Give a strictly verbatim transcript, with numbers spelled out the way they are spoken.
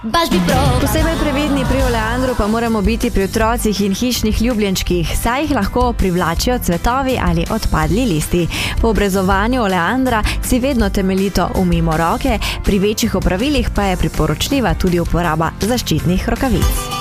Posebej previdni pri oleandru pa moramo biti pri otrocih in hišnih ljubljenčkih, saj jih lahko privlačijo cvetovi ali odpadli listi. Po obrezovanju oleandra si vedno temeljito umijmo roke, pri večjih opravilih pa je priporočljiva tudi uporaba zaščitnih rokavic.